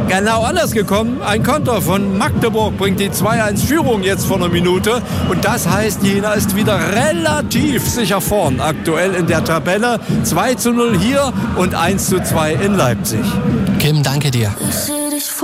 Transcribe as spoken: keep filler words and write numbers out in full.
Genau anders gekommen. Ein Konter von Magdeburg bringt die zwei eins Führung jetzt vor einer Minute. Und das heißt, Jena ist wieder relativ sicher vorn. Aktuell in der Tabelle zwei zu null hier und eins zu zwei in Leipzig. Kim, danke dir. This